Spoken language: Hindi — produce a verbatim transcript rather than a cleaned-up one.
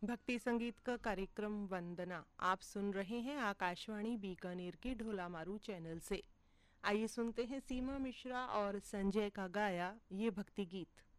भक्ति संगीत का कार्यक्रम वंदना आप सुन रहे हैं आकाशवाणी बीकानेर के ढोला मारू चैनल से। आइए सुनते हैं सीमा मिश्रा और संजय का गाया ये भक्ति गीत।